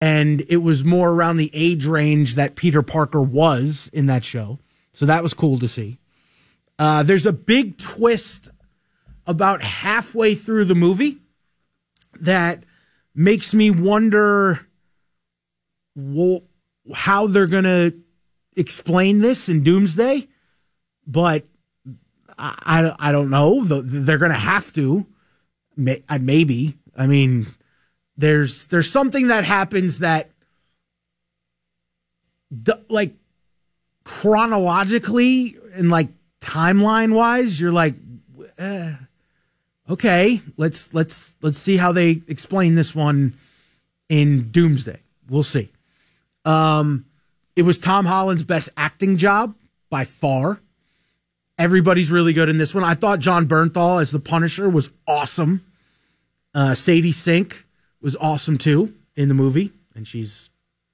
and it was more around the age range that Peter Parker was in that show. So that was cool to see. There's a big twist about halfway through the movie that makes me wonder how they're going to explain this in Doomsday, but I don't know. They're going to have to. Maybe. I mean, there's something that happens that, like, chronologically and, like, timeline-wise, you're like, okay, let's see how they explain this one in Doomsday. We'll see. It was Tom Holland's best acting job by far. Everybody's really good in this one. I thought John Bernthal as the Punisher was awesome. Sadie Sink was awesome too in the movie, and she's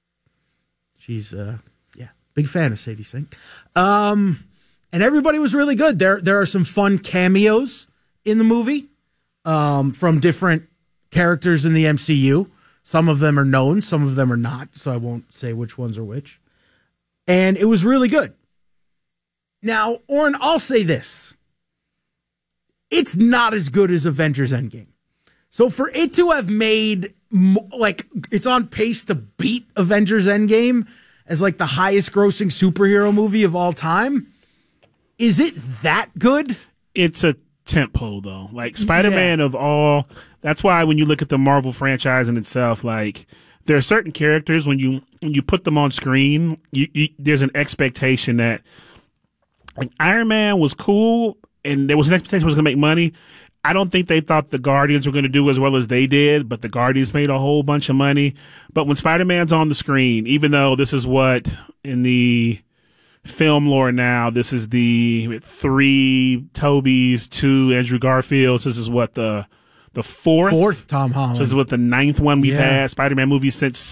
big fan of Sadie Sink. And everybody was really good. There are some fun cameos in the movie from different characters in the MCU. Some of them are known, some of them are not, so I won't say which ones are which. And it was really good. Now, Oren, I'll say this. It's not as good as Avengers Endgame. So for it to have made, like, it's on pace to beat Avengers Endgame as, like, the highest grossing superhero movie of all time, is it that good? It's a tentpole, though. Like, Spider-Man of all, that's why when you look at the Marvel franchise in itself, like, there are certain characters, when you put them on screen, there's an expectation that, like, Iron Man was cool, and there was an expectation it was going to make money. I don't think they thought the Guardians were going to do as well as they did, but the Guardians made a whole bunch of money. But when Spider-Man's on the screen, even though this is what, in the film lore now, this is the 3 Tobys, 2 Andrew Garfields, this is what, the fourth Tom Holland. This is what, the 9th one we've had Spider-Man movie since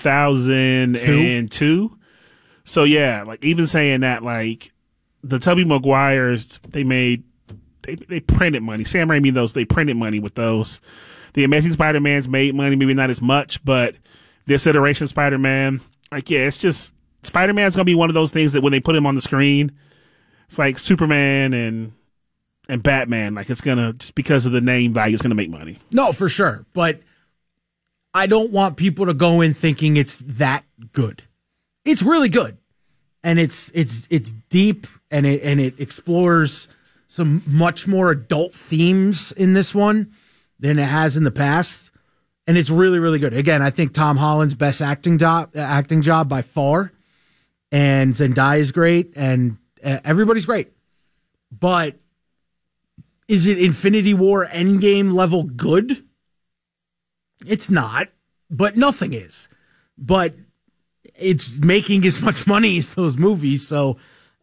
2002. So yeah, like, even saying that, like, the Tobey Maguires, they printed money. Sam Raimi, they printed money with those. The Amazing Spider-Man's made money, maybe not as much, but this iteration of Spider-Man, like, yeah, it's just, Spider-Man's going to be one of those things that when they put him on the screen, it's like Superman and Batman. Like, it's going to, just because of the name value, it's going to make money. No, for sure. But I don't want people to go in thinking it's that good. It's really good. And it's deep, and it explores some much more adult themes in this one than it has in the past. And it's really, really good. Again, I think Tom Holland's best acting job by far. And Zendaya is great, and everybody's great. But is it Infinity War Endgame level good? It's not, but nothing is. But it's making as much money as those movies, so...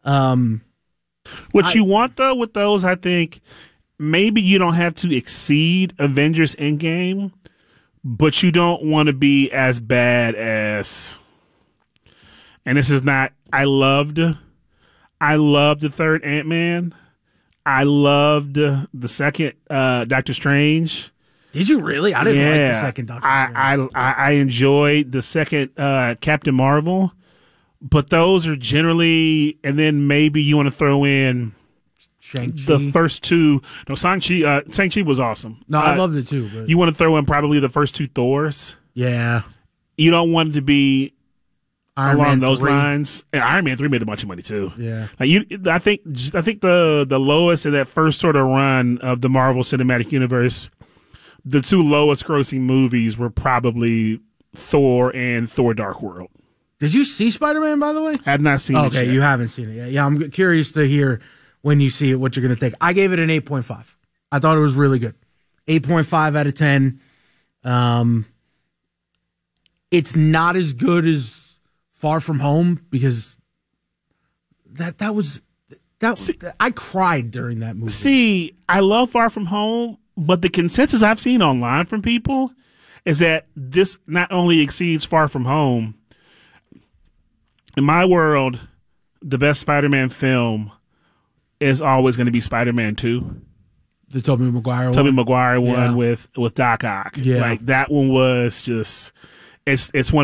What you want, though, with those, I think, maybe you don't have to exceed Avengers Endgame, but you don't want to be as bad as... And this is not... I loved the third Ant-Man. I loved the second Doctor Strange. Did you really? I didn't like the second Doctor Strange. I enjoyed the second Captain Marvel. But those are generally, and then maybe you want to throw in Shang-Chi. The first two. No, Shang-Chi was awesome. No, I loved it too. But... You want to throw in probably the first 2 Thors. Yeah. You don't want it to be Iron along Man those 3. lines. And Iron Man 3 made a bunch of money too. Yeah. Like I think the lowest in that first sort of run of the Marvel Cinematic Universe, the 2 lowest grossing movies were probably Thor and Thor Dark World. Did you see Spider-Man, by the way? I have not seen it yet. Okay, you haven't seen it yet. Yeah, I'm curious to hear when you see it what you're going to think. I gave it an 8.5. I thought it was really good. 8.5 out of 10. It's not as good as Far From Home because I cried during that movie. See, I love Far From Home, but the consensus I've seen online from people is that this not only exceeds Far From Home. In my world, the best Spider-Man film is always going to be Spider-Man 2. The Tobey Maguire one? Tobey Maguire one with Doc Ock. Yeah. Like, that one was just... it's one